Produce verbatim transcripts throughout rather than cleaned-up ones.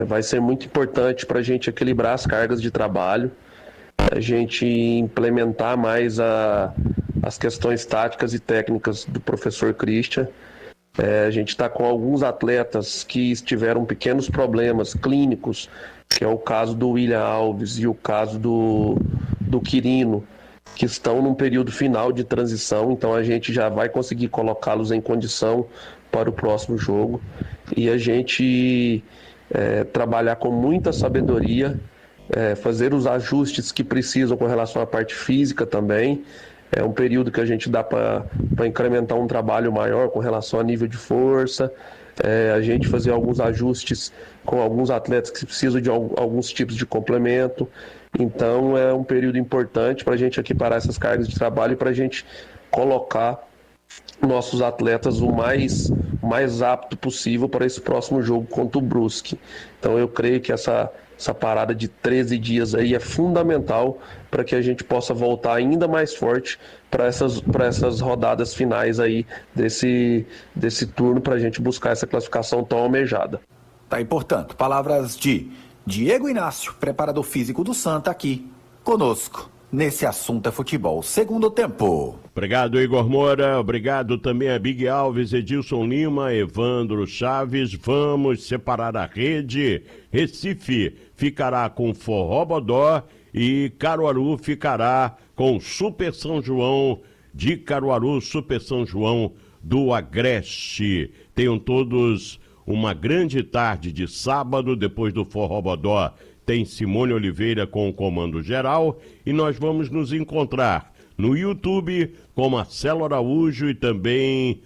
vai ser muito importante para a gente equilibrar as cargas de trabalho, a gente implementar mais a, as questões táticas e técnicas do professor Christian. É, a gente está com alguns atletas que tiveram pequenos problemas clínicos, que é o caso do William Alves e o caso do, do Quirino, que estão num período final de transição, então a gente já vai conseguir colocá-los em condição para o próximo jogo. E a gente é, trabalhar com muita sabedoria, é, fazer os ajustes que precisam com relação à parte física também. É um período que a gente dá para incrementar um trabalho maior com relação a nível de força, é, a gente fazer alguns ajustes com alguns atletas que precisam de alguns tipos de complemento. Então é um período importante para a gente equiparar essas cargas de trabalho e para a gente colocar nossos atletas o mais, mais apto possível para esse próximo jogo contra o Brusque. Então eu creio que essa, essa parada de treze dias aí é fundamental para que a gente possa voltar ainda mais forte para essas, para essas rodadas finais aí desse, desse turno, para a gente buscar essa classificação tão almejada. Tá aí, portanto, palavras de Diego Inácio, preparador físico do Santa, aqui conosco nesse Assunto é Futebol. Segundo tempo. Obrigado, Igor Moura. Obrigado também a Big Alves, Edilson Lima, Evandro Chaves. Vamos separar a rede. Recife ficará com Forró-Bodó e Caruaru ficará com Super São João de Caruaru, Super São João do Agreste. Tenham todos uma grande tarde de sábado. Depois do Forró-Bodó tem Simone Oliveira com o comando geral e nós vamos nos encontrar no YouTube com Marcelo Araújo e também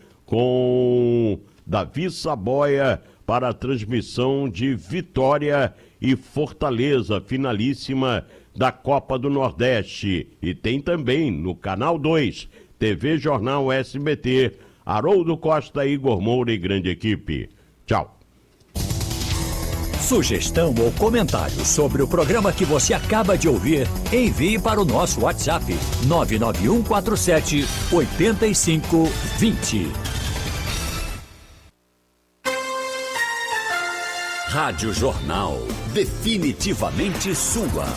com Davi Saboia para a transmissão de Vitória e Fortaleza, finalíssima da Copa do Nordeste. E tem também no Canal dois, T V Jornal S B T, Haroldo Costa, Igor Moura e grande equipe. Tchau. Sugestão ou comentário sobre o programa que você acaba de ouvir, envie para o nosso WhatsApp nove nove um quatro sete oito cinco dois zero. Rádio Jornal, definitivamente sua.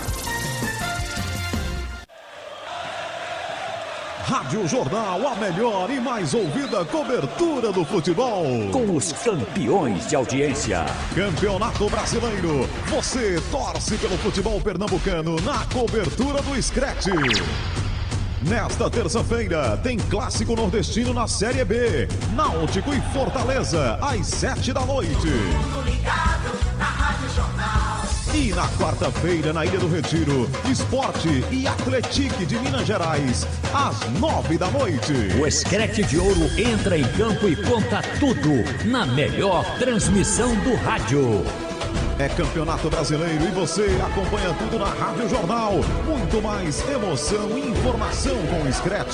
Rádio Jornal, a melhor e mais ouvida cobertura do futebol. Com os campeões de audiência. Campeonato Brasileiro. Você torce pelo futebol pernambucano na cobertura do Scratch. Nesta terça-feira, tem Clássico Nordestino na Série B. Náutico e Fortaleza, às sete da noite. Tudo ligado na Rádio Jornal. E na quarta-feira, na Ilha do Retiro, Esporte e Atlético de Minas Gerais, às nove da noite. O Scratch de Ouro entra em campo e conta tudo na melhor transmissão do rádio. É Campeonato Brasileiro e você acompanha tudo na Rádio Jornal. Muito mais emoção e informação com o Scratch.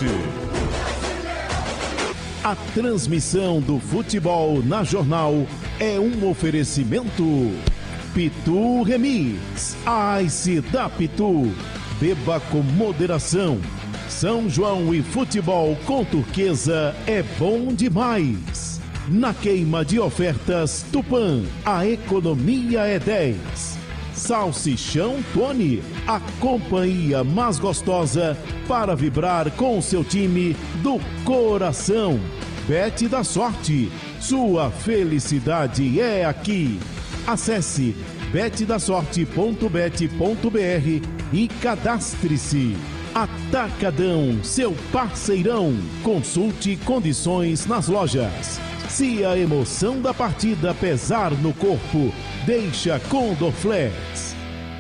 A transmissão do futebol na Jornal é um oferecimento Pitu Remix, Ice da Pitu. Beba com moderação. São João e futebol com Turquesa é bom demais. Na queima de ofertas Tupã, a economia é dez. Salsichão Tony, a companhia mais gostosa para vibrar com o seu time do coração. Bet da Sorte, sua felicidade é aqui. Acesse bet da sorte ponto bet ponto br e cadastre-se. Atacadão, seu parceirão. Consulte condições nas lojas. Se a emoção da partida pesar no corpo, deixa com Dorflex.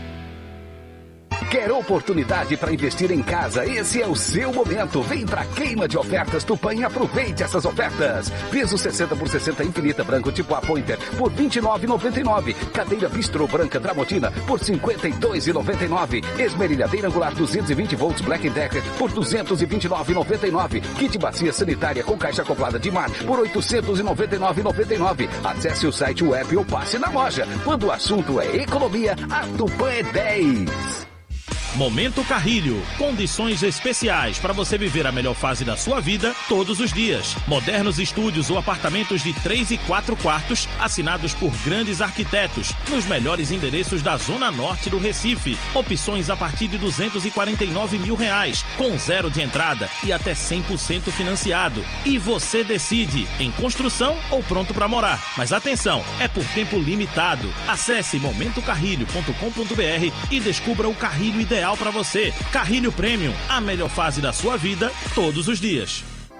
Quer oportunidade para investir em casa? Esse é o seu momento. Vem pra queima de ofertas Tupã e aproveite essas ofertas. Piso sessenta por sessenta infinita branco tipo A Pointer por vinte e nove reais e noventa e nove centavos. Cadeira bistrô branca Tramontina por cinquenta e dois reais e noventa e nove centavos. Esmerilhadeira angular duzentos e vinte volts Black Decker por duzentos e vinte e nove reais e noventa e nove centavos. Kit bacia sanitária com caixa acoplada de mar por oitocentos e noventa e nove reais e noventa e nove centavos. Acesse o site, o app ou passe na loja. Quando o assunto é economia, a Tupã é dez. Momento Carrilho. Condições especiais para você viver a melhor fase da sua vida todos os dias. Modernos estúdios ou apartamentos de três e quatro quartos, assinados por grandes arquitetos, nos melhores endereços da Zona Norte do Recife. Opções a partir de duzentos e quarenta e nove mil reais, com zero de entrada e até cem por cento financiado. E você decide, em construção ou pronto para morar. Mas atenção, é por tempo limitado. Acesse momento carrilho ponto com ponto b r e descubra o carrilho ideal para você. Carrilho Premium, a melhor fase da sua vida todos os dias.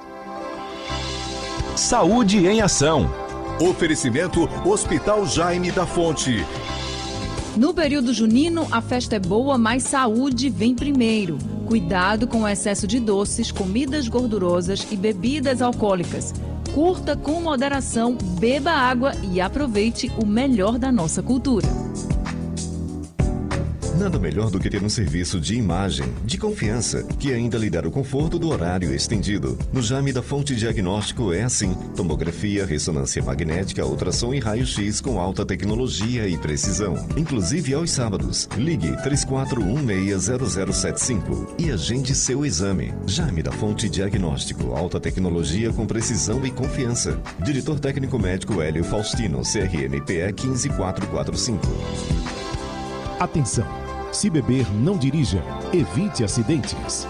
Saúde em Ação. Oferecimento Hospital Jaime da Fonte. No período junino, a festa é boa, mas saúde vem primeiro. Cuidado com o excesso de doces, comidas gordurosas e bebidas alcoólicas. Curta com moderação, beba água e aproveite o melhor da nossa cultura. Nada melhor do que ter um serviço de imagem, de confiança, que ainda lhe dá o conforto do horário estendido. No Jaime da Fonte Diagnóstico é assim: tomografia, ressonância magnética, ultrassom e raio-x com alta tecnologia e precisão. Inclusive aos sábados. Ligue três quatro um seis zero zero sete cinco e agende seu exame. Jaime da Fonte Diagnóstico, alta tecnologia com precisão e confiança. Diretor técnico médico Hélio Faustino, C R M P E um cinco quatro quatro cinco. Atenção! Se beber, não dirija. Evite acidentes.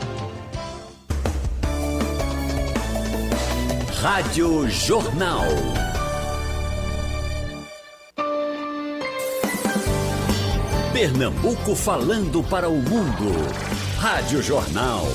Rádio Jornal. Pernambuco falando para o mundo. Rádio Jornal.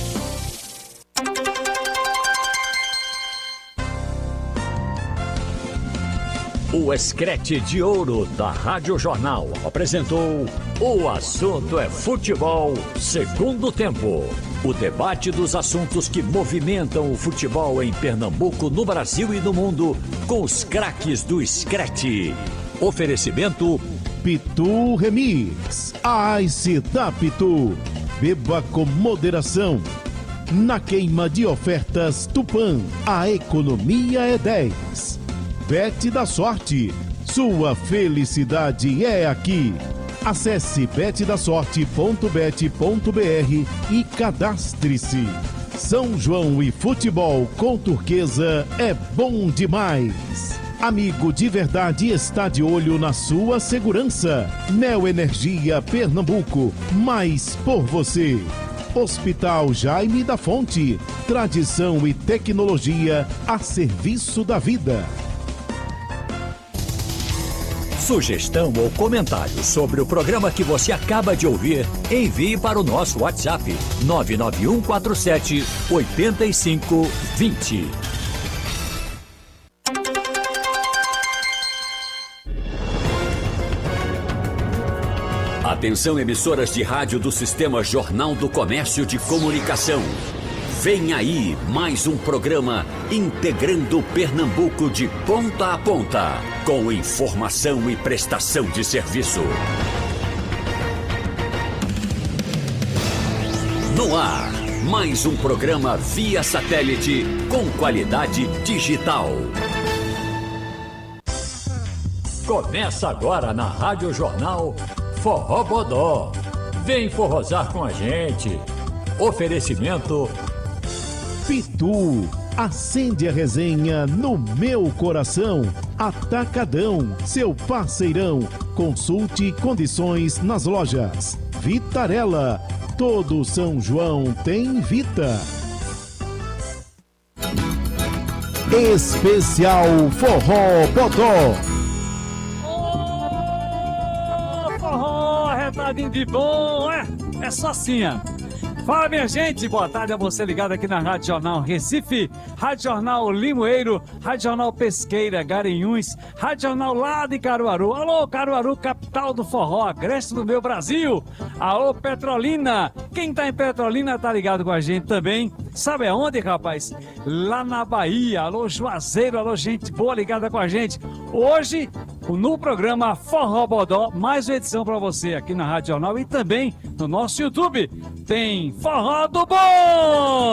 O Escrete de Ouro da Rádio Jornal apresentou O Assunto é Futebol, segundo tempo. O debate dos assuntos que movimentam o futebol em Pernambuco, no Brasil e no mundo, com os craques do Escrete. Oferecimento Pitu Remix. Ice da Pitu. Beba com moderação. Na queima de ofertas Tupã, a economia é dez. Bet da Sorte, sua felicidade é aqui. Acesse bet da sorte ponto bet ponto b r e cadastre-se. São João e futebol com Turquesa é bom demais. Amigo de verdade está de olho na sua segurança. Neoenergia Pernambuco, mais por você. Hospital Jaime da Fonte, tradição e tecnologia a serviço da vida. Sugestão ou comentário sobre o programa que você acaba de ouvir, envie para o nosso WhatsApp nove nove um quatro sete oito cinco dois zero. Atenção, emissoras de rádio do Sistema Jornal do Comércio de Comunicação. Vem aí mais um programa integrando Pernambuco de ponta a ponta, com informação e prestação de serviço. No ar, mais um programa via satélite com qualidade digital. Começa agora na Rádio Jornal Forró Bodó. Vem forrozar com a gente. Oferecimento Pitu, acende a resenha no meu coração. Atacadão, seu parceirão. Consulte condições nas lojas. Vitarella, todo São João tem Vita. Especial Forró Bodó. Ô, forró, retadinho de bom, é, é só assim, ó. Fala, minha gente, boa tarde a você ligado aqui na Rádio Jornal Recife, Rádio Jornal Limoeiro, Rádio Jornal Pesqueira, Garanhuns, Rádio Jornal lá de Caruaru. Alô, Caruaru, capital do forró, agreste do meu Brasil. Alô, Petrolina, quem tá em Petrolina tá ligado com a gente também. Sabe aonde, rapaz? Lá na Bahia. Alô, Juazeiro, alô, gente boa ligada com a gente. Hoje, no programa Forró Bodó, mais uma edição pra você aqui na Rádio Jornal e também no nosso YouTube. Tem Forró do Bom!